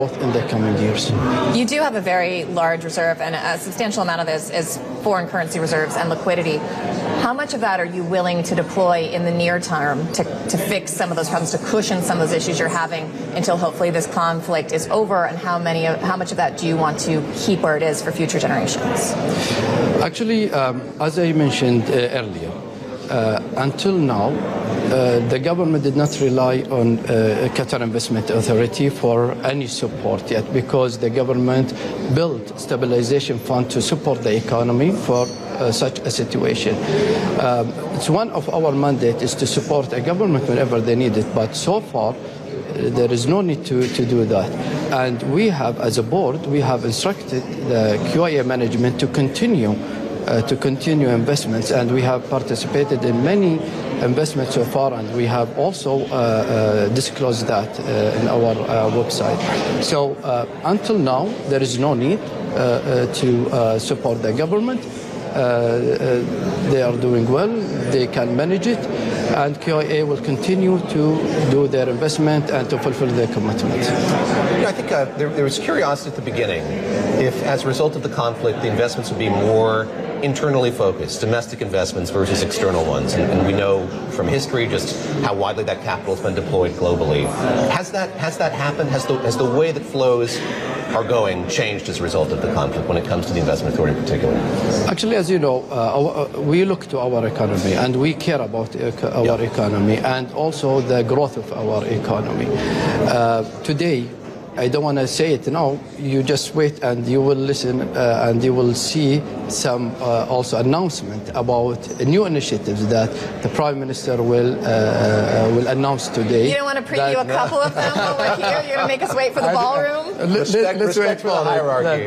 in the coming years. You do have a very large reserve, and a substantial amount of this is foreign currency reserves and liquidity. How much of that are you willing to deploy in the near term to fix some of those problems, to cushion some of those issues you're having until hopefully this conflict is over, and how much of that do you want to keep where it is for future generations? Actually, as I mentioned earlier, until now, the government did not rely on Qatar Investment Authority for any support yet, because the government built stabilization fund to support the economy for such a situation. It's one of our mandate is to support a government whenever they need it, but so far there is no need to do that. And we have, as a board, we have instructed the QIA management to continue investments, and we have participated in many investments so far, and we have also disclosed that in our website. So until now, there is no need to support the government. They are doing well, they can manage it, and QIA will continue to do their investment and to fulfill their commitments. I think there was curiosity at the beginning if, as a result of the conflict, the investments would be more internally focused, domestic investments versus external ones. And we know from history just how widely that capital has been deployed globally. Has that happened? Has the way that flows are going changed as a result of the conflict when it comes to the investment authority in particular? Actually, as you know, we look to our economy and we care about our economy and also the growth of our economy. Today, I don't want to say it now. You just wait and you will listen and you will see some also announcement about new initiatives that the Prime Minister will announce today. You don't want to preview a couple of them while we're here? You're going to make us wait for the ballroom? Let's wait for the hierarchy.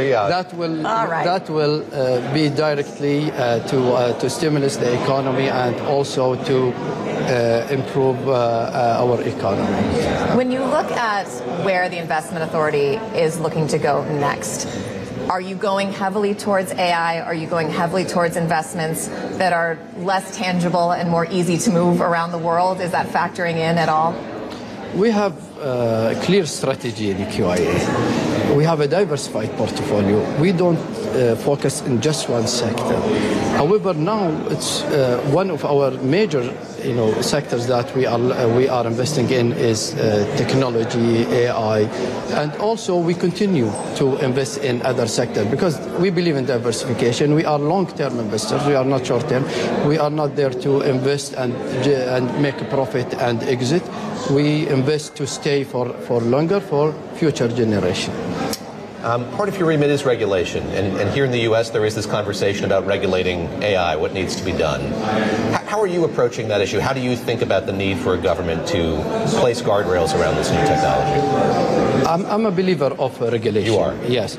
That will be directly to stimulate the economy and also to improve our economy. When you look at where the Investment Authority is looking to go next, are you going heavily towards AI? Are you going heavily towards investments that are less tangible and more easy to move around the world? Is that factoring in at all? We have a clear strategy in QIA. We have a diversified portfolio. We don't focus in just one sector. However, now it's one of our major sectors that we are investing in is technology, AI, and also we continue to invest in other sectors because we believe in diversification. We are long-term investors. We are not short-term. We are not there to invest and make a profit and exit. We invest to stay for longer, for future generation. Part of your remit is regulation, and here in the U.S. there is this conversation about regulating AI, what needs to be done. How are you approaching that issue? How do you think about the need for a government to place guardrails around this new technology? I'm a believer of regulation. You are? Yes.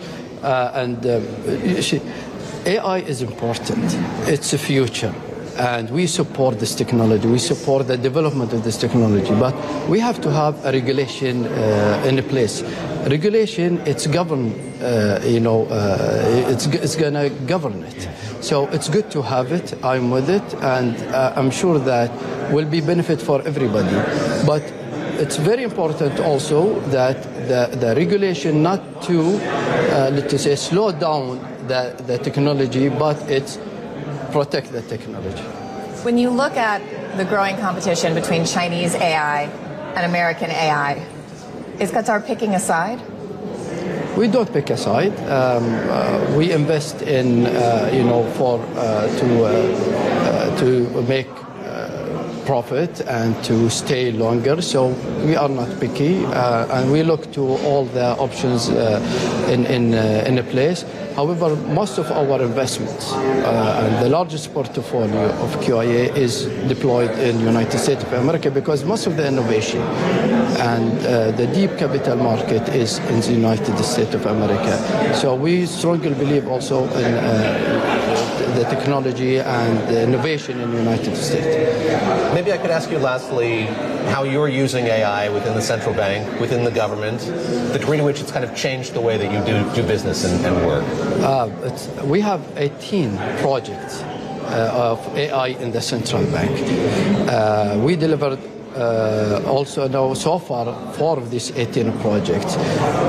AI is important. It's the future. And we support this technology. We support the development of this technology. But we have to have a regulation in place. Regulation, it's govern. It's going to govern it. So it's good to have it. I'm with it, and I'm sure that will be benefit for everybody. But it's very important also that the regulation not to let's say slow down the technology, but it's protect the technology. When you look at the growing competition between Chinese AI and American AI, is Qatar picking a side? We don't pick a side. We invest in, to make profit and to stay longer. So we are not picky, and we look to all the options in a place. However, most of our investments and the largest portfolio of QIA is deployed in the United States of America because most of the innovation and the deep capital market is in the United States of America. So we strongly believe also in the technology and the innovation in the United States. Maybe I could ask you lastly how you're using AI within the central bank, within the government, the degree to which it's kind of changed the way that you do business and work. We have 18 projects of AI in the central bank. We delivered also know so far 4 of these 18 projects.